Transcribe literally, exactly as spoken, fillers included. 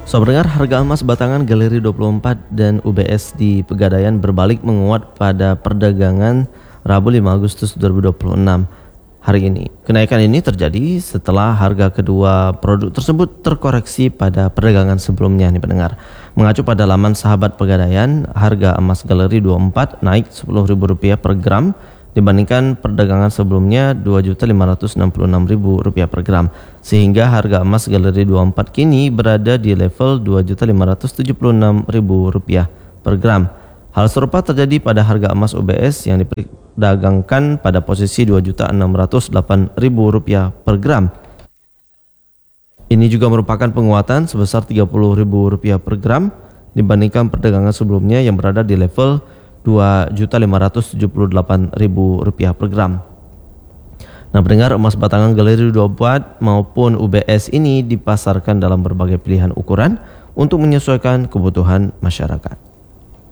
So pendengar, harga emas batangan Galeri dua puluh empat dan U B S di Pegadaian berbalik menguat pada perdagangan Rabu lima Agustus dua ribu dua puluh enam hari ini. Kenaikan ini terjadi setelah harga kedua produk tersebut terkoreksi pada perdagangan sebelumnya nih pendengar. Mengacu pada laman Sahabat Pegadaian, harga emas Galeri dua puluh empat naik sepuluh ribu rupiah per gram dibandingkan perdagangan sebelumnya dua juta lima ratus enam puluh enam ribu rupiah per gram, sehingga harga emas Galeri dua puluh empat kini berada di level dua juta lima ratus tujuh puluh enam ribu rupiah per gram. Hal serupa terjadi pada harga emas U B S yang diperdagangkan pada posisi dua juta enam ratus delapan ribu rupiah per gram. Ini juga merupakan penguatan sebesar tiga puluh ribu rupiah per gram dibandingkan perdagangan sebelumnya yang berada di level dua juta lima ratus tujuh puluh delapan ribu rupiah per gram. Nah, pendengar, emas batangan Galeri dua puluh empat maupun U B S ini dipasarkan dalam berbagai pilihan ukuran untuk menyesuaikan kebutuhan masyarakat.